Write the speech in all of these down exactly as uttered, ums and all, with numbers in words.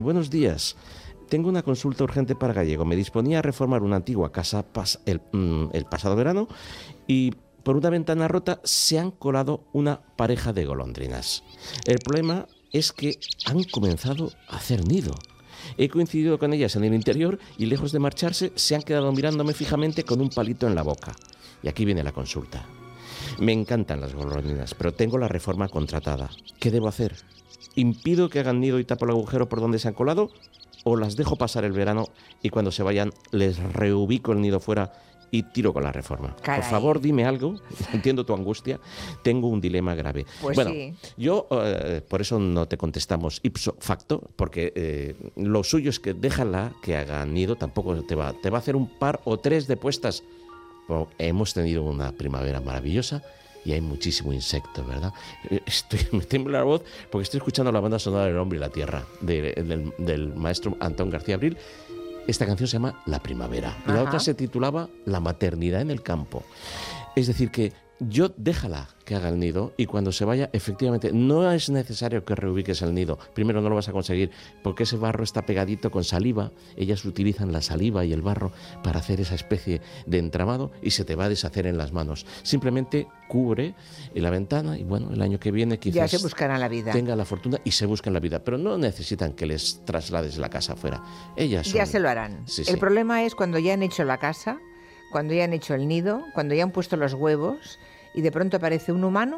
Buenos días. Tengo una consulta urgente para Gallego. Me disponía a reformar una antigua casa pas el, mm, el pasado verano y por una ventana rota se han colado una pareja de golondrinas. El problema es que han comenzado a hacer nido. He coincidido con ellas en el interior y lejos de marcharse se han quedado mirándome fijamente con un palito en la boca. Y aquí viene la consulta. Me encantan las golondrinas, pero tengo la reforma contratada. ¿Qué debo hacer? ¿Impido que hagan nido y tapo el agujero por donde se han colado? ¿O las dejo pasar el verano y cuando se vayan les reubico el nido fuera y tiro con la reforma? Caray. Por favor, dime algo. Entiendo tu angustia. Tengo un dilema grave. Pues bueno, sí. yo eh, por eso no te contestamos ipso facto, porque eh, lo suyo es que déjala que haga nido. Tampoco te va, te va a hacer un par o tres de puestas. Pero hemos tenido una primavera maravillosa y hay muchísimo insecto, ¿verdad? Estoy, me tembla la voz porque estoy escuchando la banda sonora del Hombre y la Tierra de, del, del maestro Antón García Abril. Esta canción se llama La Primavera. Y la Ajá. otra se titulaba La maternidad en el campo. Es decir, que yo déjala que haga el nido y cuando se vaya, efectivamente, no es necesario que reubiques el nido. Primero, no lo vas a conseguir porque ese barro está pegadito con saliva. Ellas utilizan la saliva y el barro para hacer esa especie de entramado y se te va a deshacer en las manos. Simplemente cubre la ventana y bueno, el año que viene quizás Ya se buscarán la vida. tenga la fortuna y se busquen la vida. Pero no necesitan que les traslades la casa afuera. Ellas son... Ya se lo harán. Sí, El sí. problema es cuando ya han hecho la casa, cuando ya han hecho el nido, cuando ya han puesto los huevos y de pronto aparece un humano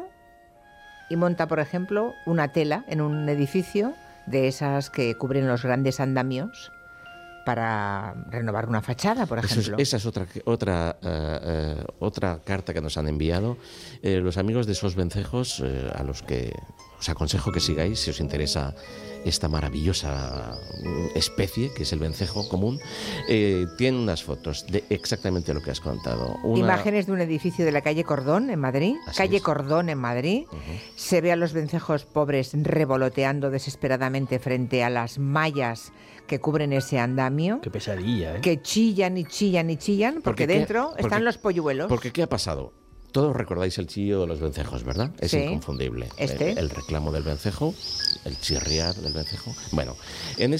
y monta, por ejemplo, una tela en un edificio de esas que cubren los grandes andamios para renovar una fachada, por Eso es- ejemplo. esa es otra otra eh, eh, otra carta que nos han enviado eh, los amigos de Sos Vencejos, eh, a los que os aconsejo que sigáis si os interesa esta maravillosa mm, especie que es el vencejo común. Eh, tiene unas fotos de exactamente lo que has contado. Una... Imágenes de un edificio de la calle Cordón en Madrid, Así calle es. Cordón en Madrid. Ujú. Se ve a los vencejos pobres revoloteando desesperadamente frente a las mallas que cubren ese andamio, Qué pesadilla, ¿eh? que chillan y chillan y chillan, porque, Porque qué- dentro porque- están los polluelos. Porque ¿qué ha pasado? Todos recordáis el chillo de los vencejos, ¿verdad? Es Sí. inconfundible. Este. El, el reclamo del vencejo, el chirriar del vencejo. Bueno, en